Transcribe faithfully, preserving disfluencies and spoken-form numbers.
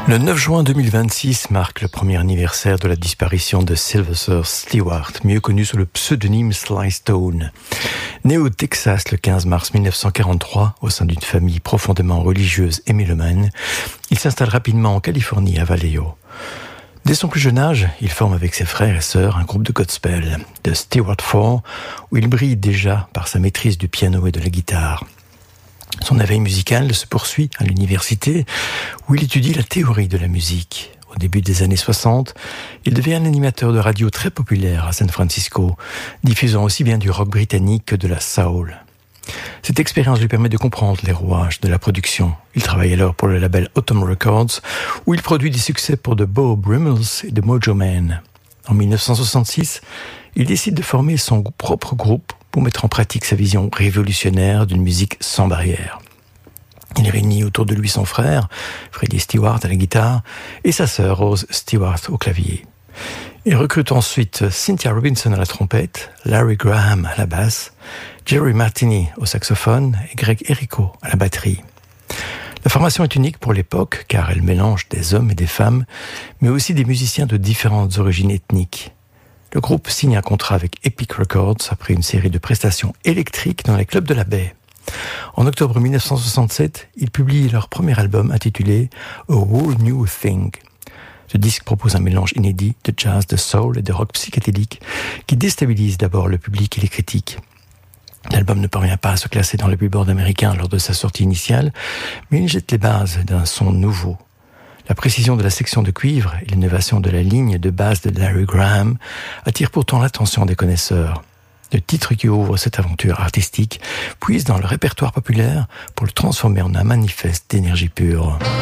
Le neuf juin deux mille vingt-six marque le premier anniversaire de la disparition de Sylvester Stewart, mieux connu sous le pseudonyme Sly Stone. Né au Texas le quinze mars mille neuf cent quarante-trois, au sein d'une famille profondément religieuse et mélomane, il s'installe rapidement en Californie, à Vallejo. Dès son plus jeune âge, il forme avec ses frères et sœurs un groupe de gospel, The Stewart Four, où il brille déjà par sa maîtrise du piano et de la guitare. Son éveil musical se poursuit à l'université, où il étudie la théorie de la musique. Au début des années soixante, il devient un animateur de radio très populaire à San Francisco, diffusant aussi bien du rock britannique que de la soul. Cette expérience lui permet de comprendre les rouages de la production. Il travaille alors pour le label Autumn Records, où il produit des succès pour The Beau Brummels et The Mojo Man. En mille neuf cent soixante-six, il décide de former son propre groupe pour mettre en pratique sa vision révolutionnaire d'une musique sans barrière. Il réunit autour de lui son frère, Freddie Stewart à la guitare, et sa sœur Rose Stewart au clavier. Il recrute ensuite Cynthia Robinson à la trompette, Larry Graham à la basse, Jerry Martini au saxophone et Greg Errico à la batterie. La formation est unique pour l'époque car elle mélange des hommes et des femmes, mais aussi des musiciens de différentes origines ethniques. Le groupe signe un contrat avec Epic Records après une série de prestations électriques dans les clubs de la baie. En octobre mille neuf cent soixante-sept, ils publient leur premier album intitulé A Whole New Thing. Ce disque propose un mélange inédit de jazz, de soul et de rock psychédélique qui déstabilise d'abord le public et les critiques. L'album ne parvient pas à se classer dans le Billboard américain lors de sa sortie initiale, mais il jette les bases d'un son nouveau. La précision de la section de cuivre et l'innovation de la ligne de basse de Larry Graham attirent pourtant l'attention des connaisseurs. Le titre qui ouvre cette aventure artistique puise dans le répertoire populaire pour le transformer en un manifeste d'énergie pure.